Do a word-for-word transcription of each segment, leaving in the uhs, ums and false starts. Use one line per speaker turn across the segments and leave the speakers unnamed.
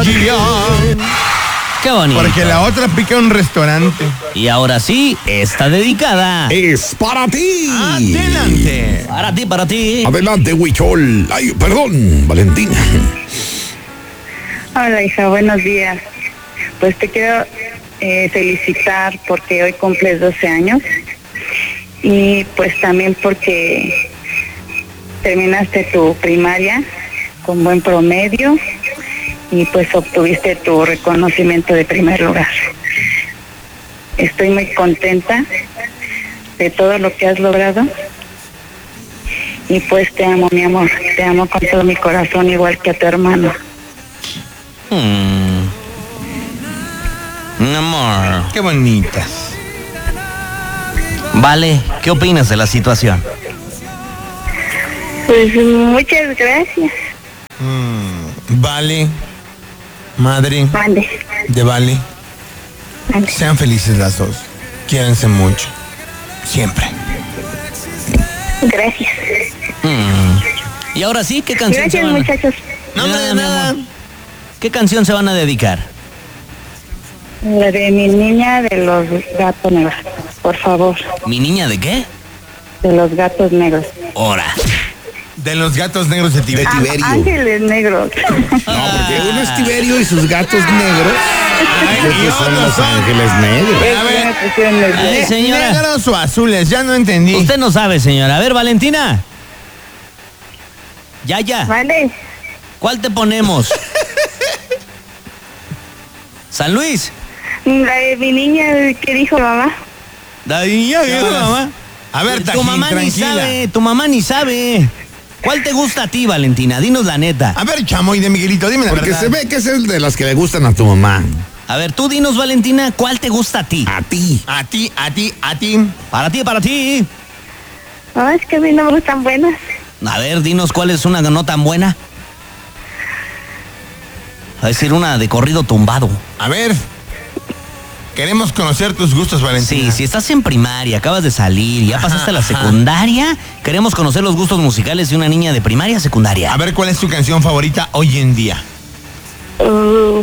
día.
Qué bonito.
Porque la otra pica un restaurante.
Y ahora sí, está dedicada.
Es para ti.
Adelante.
Para ti, para ti.
Adelante, Huichol. Ay, perdón, Valentina.
Hola, hija, buenos días. Pues te quiero eh, felicitar porque hoy cumples doce años y pues también porque terminaste tu primaria con buen promedio y pues obtuviste tu reconocimiento de primer lugar. Estoy muy contenta de todo lo que has logrado y pues te amo, mi amor, te amo con todo mi corazón, igual que a tu hermano.
Hmm. Mi amor.
Qué bonitas.
Vale, ¿qué opinas de la situación?
Pues muchas gracias.
Mm, vale. Madre
Mande.
de Vale.
Mande.
Sean felices las dos. Quiéranse mucho. Siempre.
Gracias.
Hmm. Y ahora sí, ¿qué canción
Gracias,
se van a...
muchachos.
No, hombre, de
mi
nada.
amor. ¿Qué canción se van a dedicar?
La de mi niña de los gatos negros, por favor.
¿Mi niña de qué?
De los gatos negros.
Ahora.
De los gatos negros de Tibet.
De Tiberio.
Ángeles negros.
No, porque uno es Tiberio y sus gatos negros.
Ay,
Creo
y
que son
otros
los
son-
ángeles negros.
A ver.
Me pusieron el-
Ay, señora.
Negros o azules, ya no entendí.
Usted no sabe, señora. A ver, Valentina. Ya, ya.
Vale.
¿Cuál te ponemos? San Luis.
La de mi niña, ¿qué dijo mamá?
Ahí ya vio,
horas?
mamá.
A ver,
Tu
Tajín,
mamá ni
tranquila.
sabe, tu mamá ni sabe. ¿Cuál te gusta a ti, Valentina? Dinos la neta.
A ver, chamoy de Miguelito, dime la
Porque
verdad.
se ve que es el de las que le gustan a tu mamá.
A ver, tú dinos, Valentina, ¿cuál te gusta a ti?
A ti.
A ti, a ti, a ti.
Para ti, para ti.
No, es que a mí no me gustan buenas.
A ver, dinos cuál es una no tan buena. A decir una de corrido tumbado.
A ver. Queremos conocer tus gustos, Valentina.
Sí, si estás en primaria, acabas de salir, ya pasaste a la
Ajá, ajá.
secundaria, queremos conocer los gustos musicales de una niña de primaria a secundaria.
A ver, ¿cuál es tu canción favorita hoy en día?
Uh,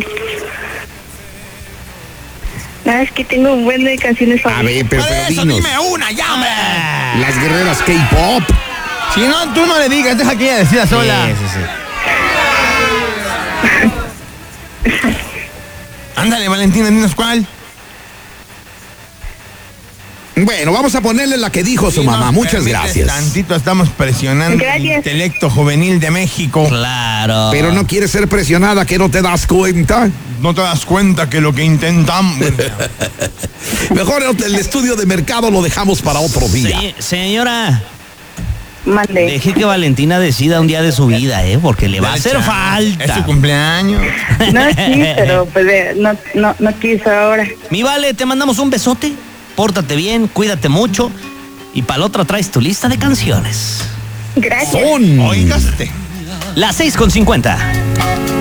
no, es que tengo un buen de canciones
A
favoritas.
ver, pero,
Por
pero
eso,
dinos.
dime una, ya, hombre.
Las guerreras K-pop.
Si no, tú no le digas, deja que ella decida sola.
Sí, sí, sí.
Ándale, Valentina, dinos cuál.
Bueno, vamos a ponerle la que dijo su
Si
mamá.
nos
Muchas
permites
gracias.
Tantito estamos presionando el
Gracias.
intelecto juvenil de México.
Claro.
Pero no quieres ser presionada, que no te das cuenta.
No te das cuenta que lo que intentamos.
Mejor el estudio de mercado lo dejamos para otro día.
Se- señora,
Mande.
deje que Valentina decida un día de su vida, ¿eh? Porque le va a
Dale,
hacer
chance.
falta.
Es su cumpleaños.
No, sí, pero pues eh, no, no, no quiso ahora.
Mi Vale, te mandamos un besote. Pórtate bien, cuídate mucho. Y para la otra traes tu lista de canciones.
Gracias.
Son.
Oígaste.
Las seis con cincuenta.